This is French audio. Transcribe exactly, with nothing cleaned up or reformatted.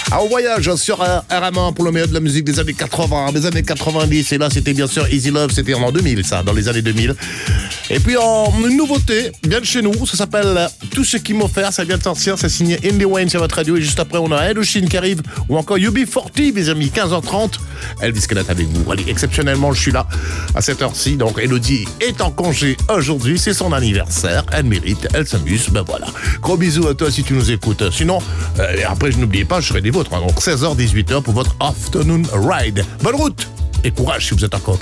Ah, on voyage sur R M un pour le meilleur de la musique des années quatre-vingts, des années quatre-vingt-dix. Et là, c'était bien sûr Easy Love, c'était en deux mille, ça, dans les années deux mille. Et puis, en une nouveauté, bien de chez nous, ça s'appelle Tout ce qui m'offert, ça vient de sortir, c'est signé Indie Wayne sur votre radio. Et juste après, on a Edoshin qui arrive, ou encore U B quarante, mes amis, quinze heures trente. Elvis Kenneth avec vous. Allez, exceptionnellement, je suis là à cette heure-ci. Donc, Elodie est en congé aujourd'hui, c'est son anniversaire. Elle mérite, elle s'amuse, ben voilà. Gros bisous à toi si tu nous écoutes. Sinon, euh, après, je n'oubliez pas, je serai des vôtres. Hein. Donc, seize heures dix-huit heures pour votre Afternoon Ride. Bonne route et courage si vous êtes encore